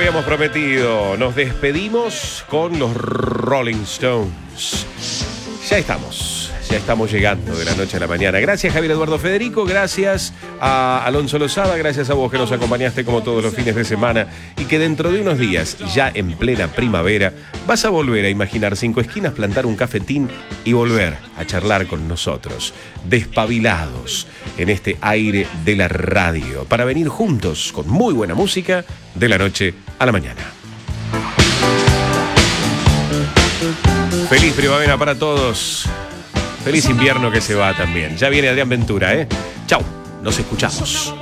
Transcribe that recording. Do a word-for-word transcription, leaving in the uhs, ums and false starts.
habíamos prometido, nos despedimos con los Rolling Stones. Ya estamos, ya estamos llegando de la noche a la mañana. Gracias Javier Eduardo Federico, gracias a Alonso Lozada, gracias a vos que nos acompañaste como todos los fines de semana y que dentro de unos días, ya en plena primavera, vas a volver a imaginar Cinco Esquinas, plantar un cafetín y volver a charlar con nosotros, despabilados en este aire de la radio, para venir juntos con muy buena música de la noche a la mañana. Feliz primavera para todos. Feliz invierno que se va también. Ya viene Adrián Ventura, ¿eh? Chau, nos escuchamos.